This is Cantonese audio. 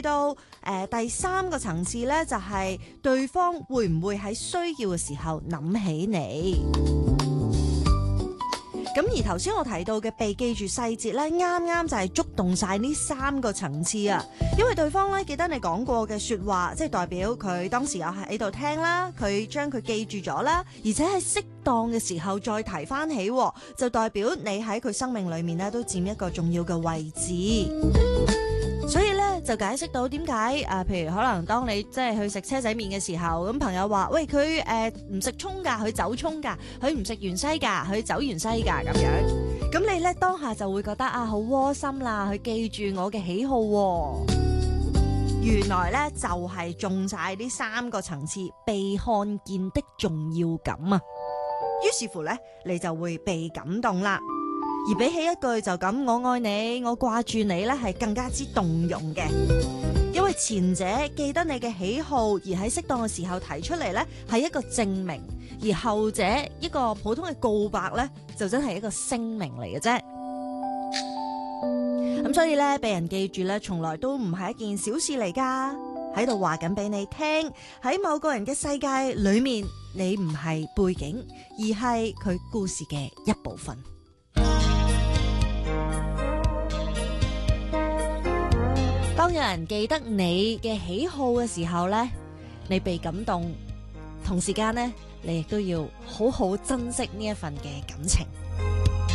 去到第三個層次呢，就係對方會唔會喺需要嘅時候諗起你。咁而頭先我提到嘅被記住細節咧，啱啱就係觸動晒呢三個層次啊！因為對方咧記得你講過嘅說話，即係代表佢當時有喺度聽啦，佢將佢記住咗啦，而且係適當嘅時候再提翻起，就代表你喺佢生命裏面咧都佔一個重要嘅位置。所以咧就解釋到點解譬如可能當你即係去食車仔麵嘅時候，咁朋友話喂，佢唔食葱㗎，佢走葱㗎，佢唔食芫茜㗎，佢走芫茜㗎咁樣。咁你咧當下就會覺得好窩心啦，佢記住我嘅喜好喎。原來咧就係中晒呢三個層次被看見的重要感啊！於是乎咧你就會被感動啦。而比起一句就咁我愛你，我掛住你咧，係更加之動容嘅。因為前者記得你嘅喜好，而喺適當嘅時候提出嚟咧，係一個證明；而後者一個普通嘅告白咧，就真係一個聲明嚟嘅啫。咁所以咧，被人記住咧，從來都唔係一件小事嚟噶。喺度話緊俾你聽，喺某個人嘅世界裏面，你唔係背景，而係佢故事嘅一部分。當有人記得你嘅喜好嘅時候呢，你被感動，同時間呢，你亦都要好好珍惜呢一份嘅感情。